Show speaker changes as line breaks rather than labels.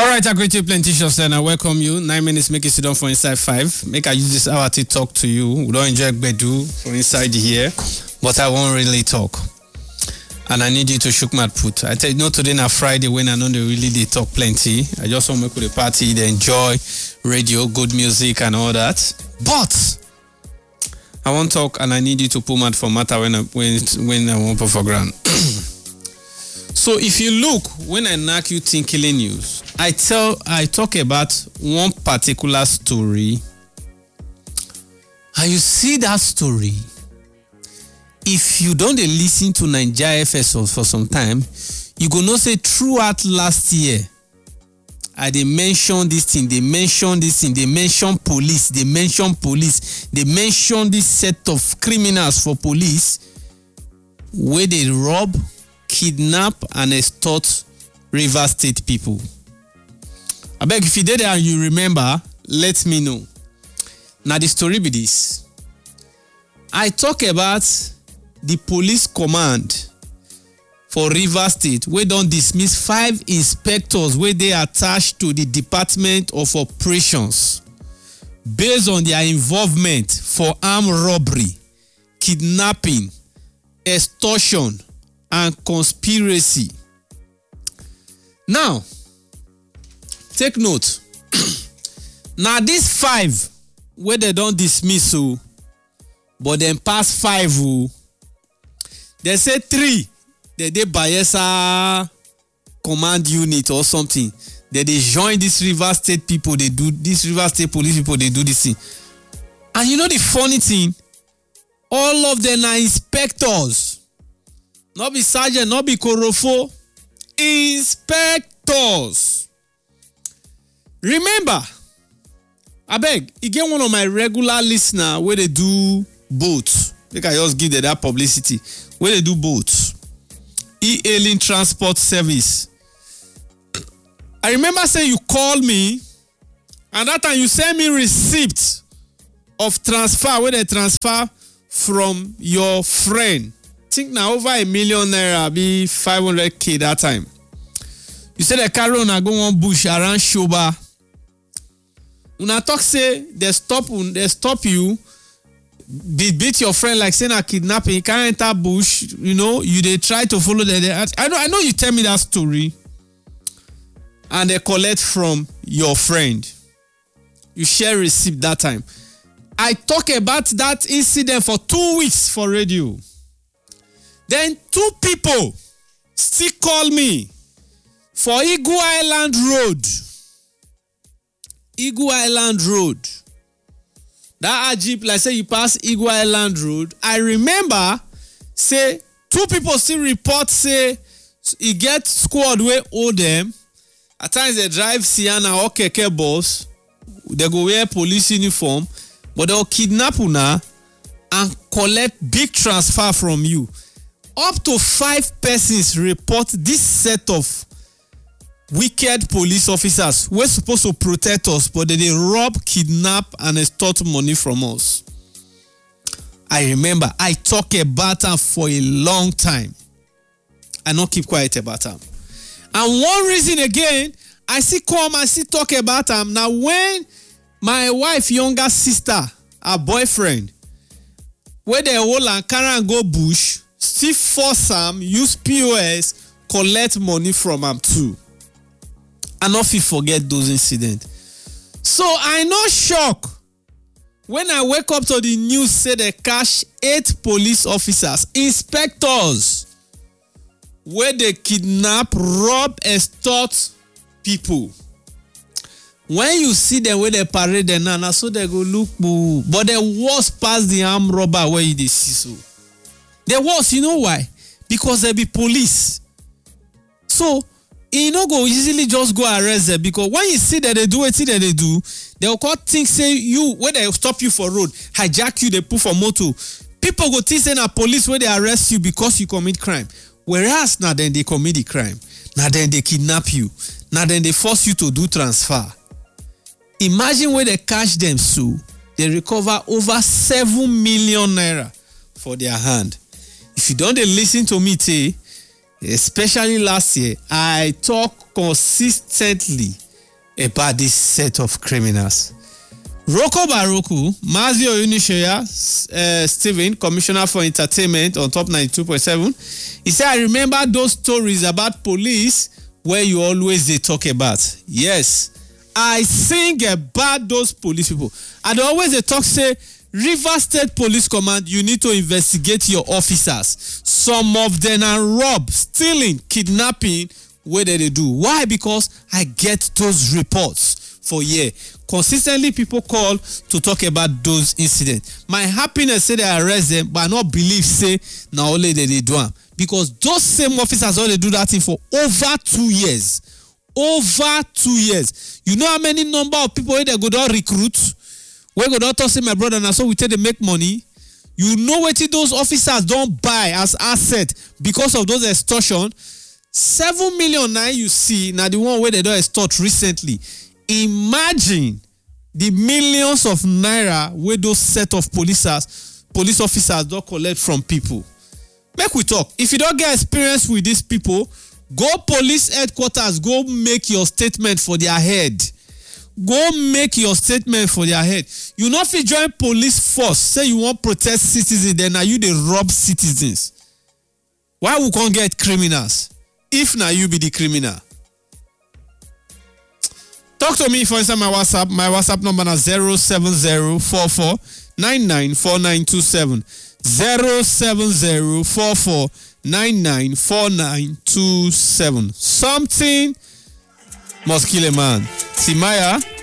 Alright, I greet you plenty shows and I welcome you. 9 minutes make it sit down for inside 5. Make I use this hour to talk to you. We don't enjoy Bedu for inside here, but I won't really talk. And I need you to shook my put. I tell you, no, today na Friday when I know they really they talk plenty. I just want to make with the party, they enjoy radio, good music and all that. But I won't talk and I need you to pull mad for matter when I won't put for ground. So if you look, when I knock you Tinkling News, I talk about one particular story, and you see that story. If you don't listen to Nigeria FS for some time, you go know say throughout last year, they mention this thing, they mention police, they mention this set of criminals for police where they rob, kidnap and extort Rivers State people. I beg if you did and you remember, let me know. Now the story be this. I talk about the police command for Rivers State where don't dismiss 5 inspectors where they attached to the Department of Operations based on their involvement for armed robbery, kidnapping, extortion and conspiracy. Now, take note. Now these 5 where they don't dismiss but then pass 5 they say 3 they Bayelsa command unit or something. They join this Rivers State people, this Rivers State police people, they do this thing. And you know the funny thing, all of them are inspectors. Not be sergeant, not be korofo. Inspectors. Remember, I beg, you get one of my regular listener where they do boats. Make I just give them that publicity. Where they do boats. E-hailing transport service. I remember saying you called me and that time you send me receipt of transfer where they transfer from your friend. I think now over $1 million be 500k that time. You said the carry on go on bush around Shoba. Una talk say they stop you, beat your friend like saying a kidnapping. You can't enter bush. You know they try to follow the. I know you tell me that story, and they collect from your friend. You share receipt that time. I talk about that incident for 2 weeks for radio. Then 2 people still call me for Eagle Island Road. Eagle Island Road. That Jeep, like say you pass Eagle Island Road. I remember say 2 people still report say he get squad where owe them. At times they drive Sienna or Keke bus. They go wear police uniform, but they'll kidnap una and collect big transfer from you. Up to 5 persons report this set of wicked police officers were supposed to protect us, but they rob, kidnap, and extort money from us. I remember I talk about them for a long time. I not keep quiet about them. And one reason again, I see talk about them. Now when my wife, younger sister, her boyfriend, where they hold and carry and go bush, still force them, use POS, collect money from them too. And not forget those incidents. So I no shock when I wake up to the news say they catch 8 police officers, inspectors, where they kidnap, rob, extort people. When you see them where they parade them now, so they go look, but the worst pass the armed robber where you see so. The worst, you know why? Because they be police. So you no go easily just go arrest them, because when you see that they do it, they will call things say you when they stop you for road, hijack you, they put for motor. People go think say na police where they arrest you because you commit crime. Whereas now then they commit the crime. Now then they kidnap you. Now then they force you to do transfer. Imagine where they catch them, so they recover over 7 million naira for their hand. If you don't listen to me today, especially last year, I talk consistently about this set of criminals. Roko Baroku, Mazio Unisheya, Stephen, Commissioner for Entertainment on Top 92.7, he said, I remember those stories about police where you always they talk about. Yes, I sing about those police people. And always they talk say, River State Police Command, you need to investigate your officers. Some of them are robbed, stealing, kidnapping, where they do. Why? Because I get those reports for year. Consistently people call to talk about those incidents. My happiness say they arrest them, but I not believe say now only they do them. Because those same officers only do that thing for over 2 years. Over 2 years. You know how many number of people they go down recruit? Where go down talk say my brother now so we take they make money. You know what those officers don't buy as asset because of those extortion. 7 million now you see now the one where they don't extort recently. Imagine the millions of naira where those set of police officers don't collect from people. Make we talk. If you don't get experience with these people, go police headquarters, go make your statement for their head. Go make your statement for their head. You not fit join police force, say you want protect citizens, then now you they rob citizens. Why we can't get criminals? If now you be the criminal. Talk to me for inside my WhatsApp. My WhatsApp number is 07044994927. 07044994927. Something must kill a man. Timaya.